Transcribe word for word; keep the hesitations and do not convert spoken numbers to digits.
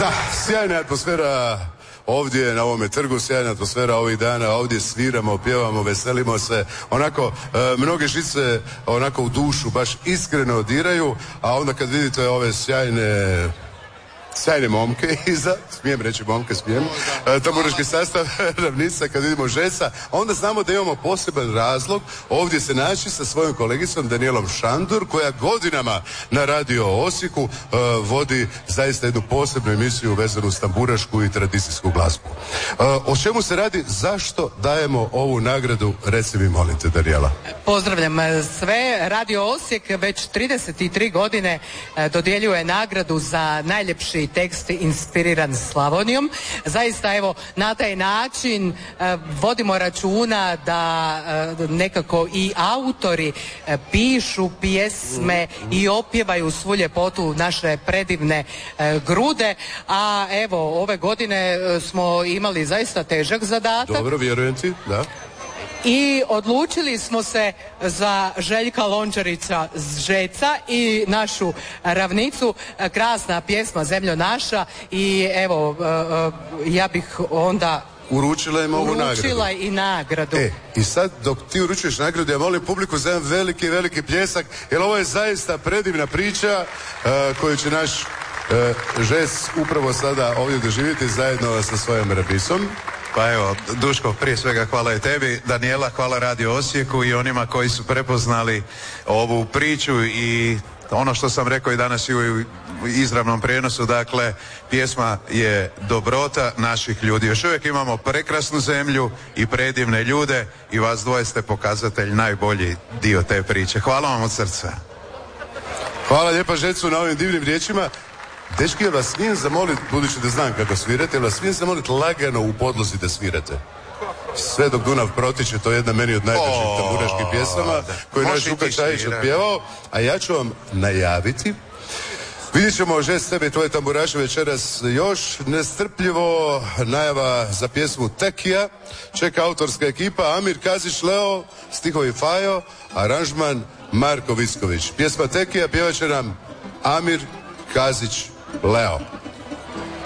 Da, sjajna atmosfera ovdje na ovome trgu, sjajna atmosfera ovih dana, ovdje sviramo, pjevamo, veselimo se, onako, e, mnoge žice onako u dušu baš iskreno odiraju, a onda kad vidite ove sjajne sjajne momke iza, smijem reći momke, smijem, e, tamburaški sastav Ravnica, kad vidimo Žeca, onda znamo da imamo poseban razlog ovdje se naći sa svojom kolegicom Danijelom Šandur, koja godinama na Radio Osijeku e, vodi zaista jednu posebnu emisiju vezanu uz tamburašku i tradicijsku glazbu. E, o čemu se radi, zašto dajemo ovu nagradu, reci mi molim te, Danijela. Pozdravljam sve. Radio Osijek već trideset tri godine e, dodjeljuje nagradu za najljepši tekst inspiriran Slavonijom. Zaista evo na taj način e, vodimo računa da e, nekako i autori e, pišu pjesme i opjevaju svu ljepotu naše predivne e, grude, a evo ove godine e, smo imali zaista težak zadatak. Dobro, vjerujem ti, da. I odlučili smo se za Željka Lončarića Žeca i našu Ravnicu. Krasna pjesma Zemljo naša i evo ja bih onda uručila im ovu nagradu. Uručila i nagradu. E, i sad dok ti uručuješ nagradu, ja molim publiku za jedan veliki, veliki pljesak, jer ovo je zaista predivna priča uh, koju će naš uh, Žec upravo sada ovdje doživjeti zajedno sa svojom Rabisom. Pa evo, Duško, prije svega hvala i tebi, Danijela, hvala Radio Osijeku i onima koji su prepoznali ovu priču i ono što sam rekao i danas i u izravnom prijenosu, dakle, pjesma je dobrota naših ljudi. Još uvijek imamo prekrasnu zemlju i predivne ljude i vas dvoje ste pokazatelj, najbolji dio te priče. Hvala vam od srca. Hvala lijepa Žecu na ovim divnim riječima. Dečki, vas smijem zamoliti, budući da znam kako svirate, vas smijem zamoliti lagano u podlozi da svirate. Sve dok Dunav protiče, to je jedna meni od najdražih tamburaških pjesama koju naš Žuka Čajić otpjevao, a ja ću vam najaviti. Vidjet ćemo, Žec, tebe i tvoje tamburaše večeras još nestrpljivo. Najava za pjesmu Tekija, čeka autorska ekipa Amir Kazić Leo, stihovi Fajo, aranžman Marko Vicković. Pjesma Tekija pjevat će nam Amir Kazić Leo.